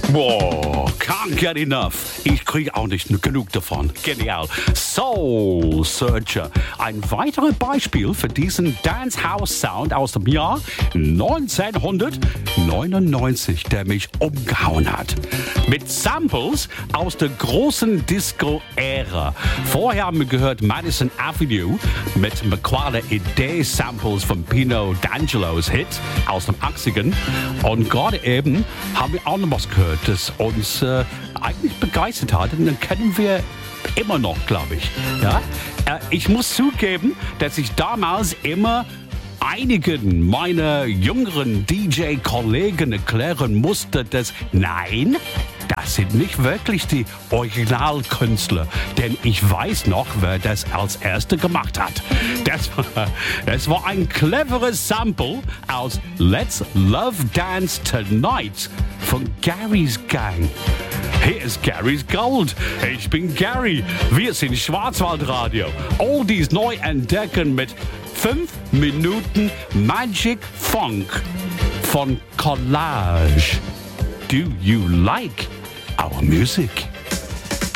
Boah, can't get enough. Ich kriege auch nicht genug davon. Genial. Soul Searcher. Ein weiteres Beispiel für diesen Dance-House-Sound aus dem Jahr 1999, der mich umgehauen hat. Mit Samples aus der großen Disco-Ära. Vorher haben wir gehört Madison Avenue mit McQuarrie Idee-Samples von Pino D'Angelo's Hit aus den 80ern. Und gerade eben haben wir auch noch was gehört, das uns eigentlich begeistert hat. Und dann kennen wir immer noch, glaube ich. Ja? Ich muss zugeben, dass ich damals immer einigen meiner jüngeren DJ-Kollegen erklären musste, dass nein, das sind nicht wirklich die Originalkünstler, denn ich weiß noch, wer das als Erster gemacht hat. Das war ein cleveres Sample aus Let's Love Dance Tonight von Gary's Gang. Hier ist Gary's Gold. Ich bin Gary. Wir sind Schwarzwaldradio. Oldies neu entdecken mit 5 Minuten Magic Funk von Collage. Do you like our music?